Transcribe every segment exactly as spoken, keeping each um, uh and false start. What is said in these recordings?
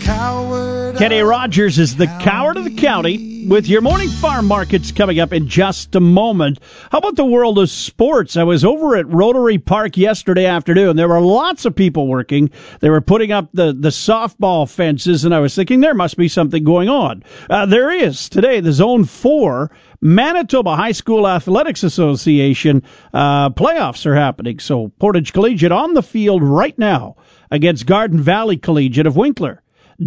coward. Kenny Rogers is the coward of the county with your morning farm markets coming up in just a moment. How about the world of sports? I was over at Rotary Park yesterday afternoon. There were lots of people working. They were putting up the, the softball fences, and I was thinking there must be something going on. Uh, there is. Today, the Zone four Manitoba High School Athletics Association uh, playoffs are happening. So Portage Collegiate on the field right now against Garden Valley Collegiate of Winkler.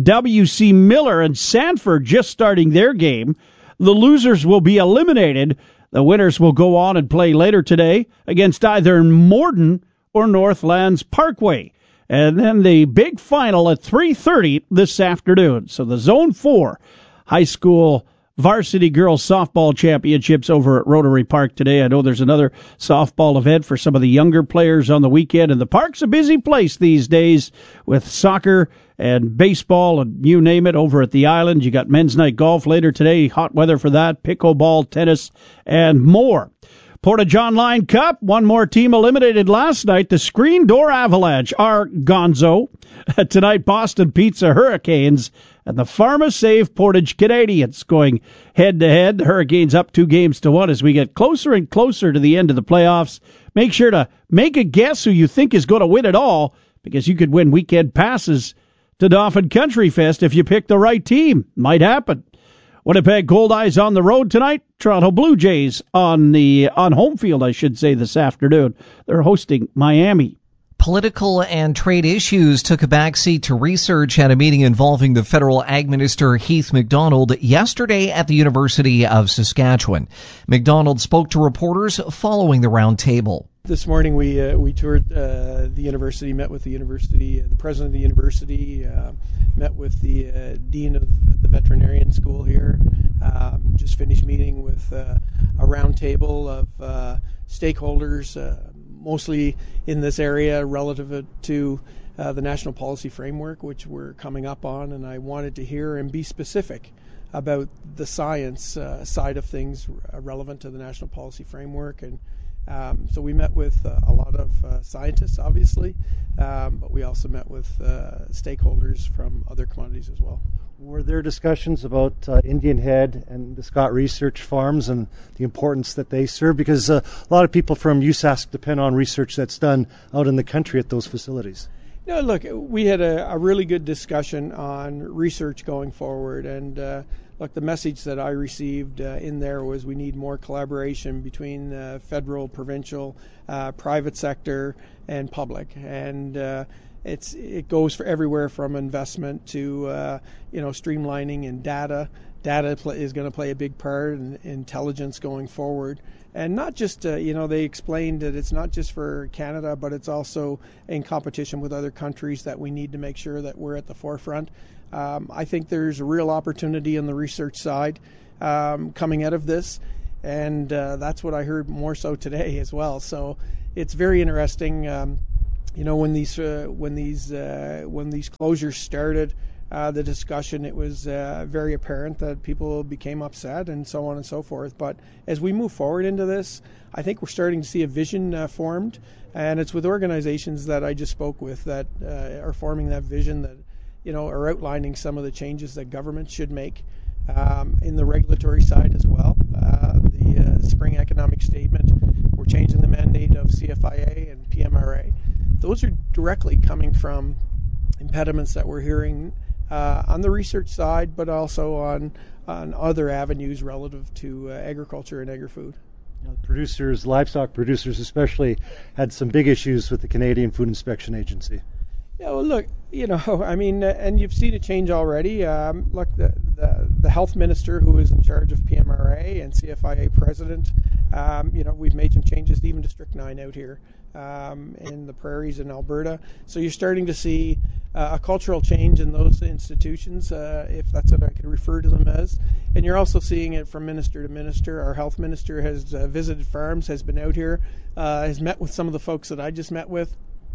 W C Miller and Sanford just starting their game. The losers will be eliminated. The winners will go on and play later today against either Morden or Northlands Parkway. And then the big final at three thirty this afternoon. So the Zone four High School Varsity Girls Softball Championships over at Rotary Park today. I know there's another softball event for some of the younger players on the weekend, and the park's a busy place these days with soccer and baseball and you name it over at the island. You got men's night golf later today, hot weather for that, pickleball, tennis, and more. Portage Online Cup, one more team eliminated last night. The Screen Door Avalanche are gonzo. Tonight, Boston Pizza Hurricanes and the Pharma-Save Portage Canadians going head-to-head. The Hurricanes up two games to one as we get closer and closer to the end of the playoffs. Make sure to make a guess who you think is going to win it all, because you could win weekend passes to Dauphin Country Fest if you pick the right team. Might happen. Winnipeg Goldeyes on the road tonight. Toronto Blue Jays on the on home field, I should say, this afternoon. They're hosting Miami. Political and trade issues took a backseat to research at a meeting involving the federal ag minister Heath MacDonald yesterday at the University of Saskatchewan. MacDonald spoke to reporters following the roundtable. This morning we uh, we toured uh, the university, met with the university, uh, the president of the university, uh, met with the uh, dean of the veterinarian school here. Um, just finished meeting with uh, a roundtable of uh, stakeholders, uh, mostly in this area relative to uh, the national policy framework, which we're coming up on, and I wanted to hear and be specific about the science uh, side of things relevant to the national policy framework. And Um, so we met with uh, a lot of uh, scientists, obviously, um, but we also met with uh, stakeholders from other commodities as well. Were there discussions about uh, Indian Head and the Scott Research Farms and the importance that they serve? Because uh, a lot of people from U S A S C depend on research that's done out in the country at those facilities. No, look, we had a, a really good discussion on research going forward, and uh, look, the message that I received uh, in there was we need more collaboration between uh, federal, provincial, uh, private sector, and public, and uh, it's it goes for everywhere from investment to uh, you know streamlining and data. Data pl- is going to play a big part in intelligence going forward. And not just, uh, you know, they explained that it's not just for Canada, but it's also in competition with other countries that we need to make sure that we're at the forefront. Um, I think there's a real opportunity on the research side um, coming out of this, and uh, that's what I heard more so today as well. So it's very interesting. Um, you know, when these uh, when these uh, when these closures started, Uh, the discussion, it was uh, very apparent that people became upset and so on and so forth. But as we move forward into this, I think we're starting to see a vision uh, formed, and it's with organizations that I just spoke with that uh, are forming that vision, that you know are outlining some of the changes that government should make um, in the regulatory side as well. Uh, the uh, spring economic statement, we're changing the mandate of C F I A and P M R A. Those are directly coming from impediments that we're hearing Uh, on the research side, but also on on other avenues relative to uh, agriculture and agri-food. You know, producers, livestock producers especially, had some big issues with the Canadian Food Inspection Agency. Yeah, well, look, you know, I mean, uh, and you've seen a change already. Um, look, the, the the health minister who is in charge of P M R A and C F I A president, um, you know, we've made some changes even to strychnine out here um, in the prairies in Alberta. So you're starting to see uh, a cultural change in those institutions, uh, if that's what I could refer to them as. And you're also seeing it from minister to minister. Our health minister has uh, visited farms, has been out here, uh, has met with some of the folks that I just met with.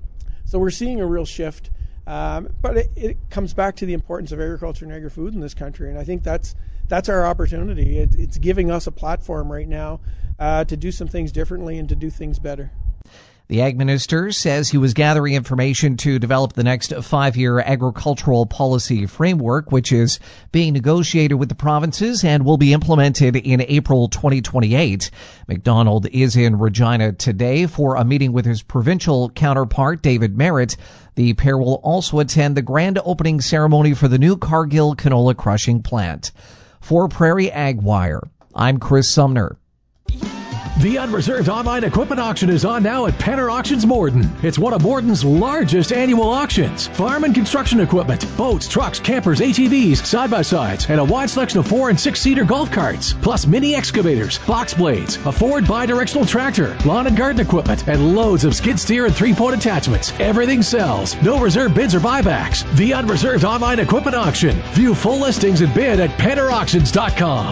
So we're seeing a real shift. Um, but it, it comes back to the importance of agriculture and agri-food in this country, and I think that's that's our opportunity. It, it's giving us a platform right now uh, to do some things differently and to do things better. The Ag Minister says he was gathering information to develop the next five-year agricultural policy framework, which is being negotiated with the provinces and will be implemented in April twenty twenty-eight. McDonald is in Regina today for a meeting with his provincial counterpart, David Merritt. The pair will also attend the grand opening ceremony for the new Cargill canola crushing plant. For Prairie Ag Wire, I'm Chris Sumner. The Unreserved Online Equipment Auction is on now at Penner Auctions Morden. It's one of Morden's largest annual auctions. Farm and construction equipment, boats, trucks, campers, A T Vs, side-by-sides, and a wide selection of four- and six-seater golf carts, plus mini excavators, box blades, a Ford bi-directional tractor, lawn and garden equipment, and loads of skid steer and three-point attachments. Everything sells. No reserve bids or buybacks. The Unreserved Online Equipment Auction. View full listings and bid at penner auctions dot com.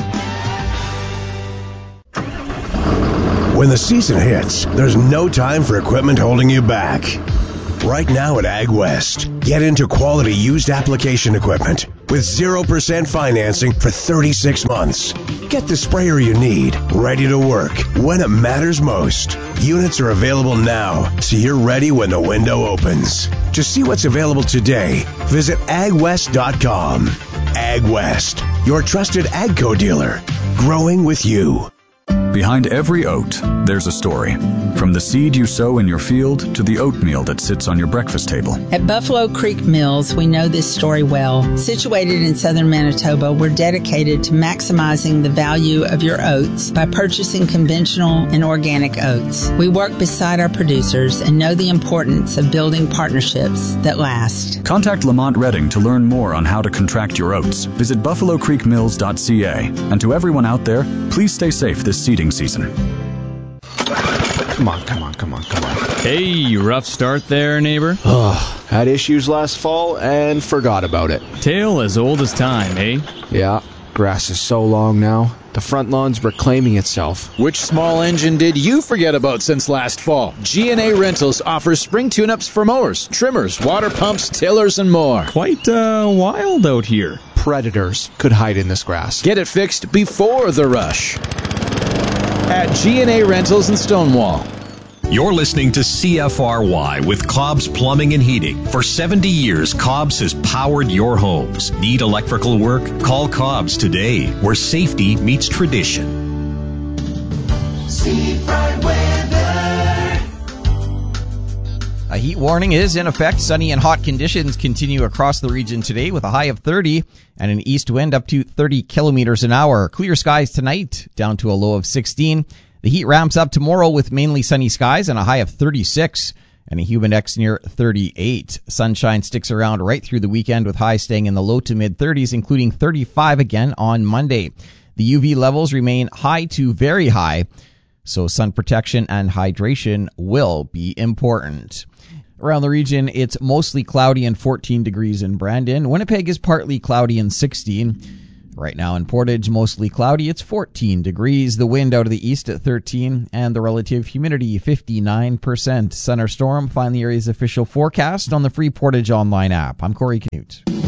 When the season hits, there's no time for equipment holding you back. Right now at Ag West, get into quality used application equipment with zero percent financing for thirty-six months. Get the sprayer you need, ready to work when it matters most. Units are available now, so you're ready when the window opens. To see what's available today, visit ag west dot com. Ag West, your trusted AGCO dealer, growing with you. Behind every oat, there's a story. From the seed you sow in your field to the oatmeal that sits on your breakfast table. At Buffalo Creek Mills, we know this story well. Situated in southern Manitoba, we're dedicated to maximizing the value of your oats by purchasing conventional and organic oats. We work beside our producers and know the importance of building partnerships that last. Contact Lamont Redding to learn more on how to contract your oats. Visit buffalo creek mills dot c a. And to everyone out there, please stay safe this seeding season. Come on, come on, come on, come on. Hey, rough start there, neighbor. Oh, had issues last fall and forgot about it. Tale as old as time, eh? Yeah, grass is so long now. The front lawn's reclaiming itself. Which small engine did you forget about since last fall? G and A Rentals offers spring tune-ups for mowers, trimmers, water pumps, tillers, and more. Quite uh, wild out here. Predators could hide in this grass. Get it fixed before the rush at G and A Rentals in Stonewall. You're listening to C F R Y with Cobb's Plumbing and Heating. For seventy years, Cobb's has powered your homes. Need electrical work? Call Cobb's today, where safety meets tradition. Seafront weather. A heat warning is in effect. Sunny and hot conditions continue across the region today with a high of thirty and an east wind up to thirty kilometers an hour. Clear skies tonight, down to a low of sixteen. The heat ramps up tomorrow with mainly sunny skies and a high of thirty-six and a humid index near thirty-eight. Sunshine sticks around right through the weekend with highs staying in the low to mid thirties, including thirty-five again on Monday. The U V levels remain high to very high, so sun protection and hydration will be important. Around the region, it's mostly cloudy and fourteen degrees in Brandon. Winnipeg is partly cloudy and sixteen. Right now in Portage, mostly cloudy. It's fourteen degrees. The wind out of the east at thirteen, and the relative humidity fifty-nine percent. Sun or storm, find the area's official forecast on the free Portage online app. I'm Corey Canute.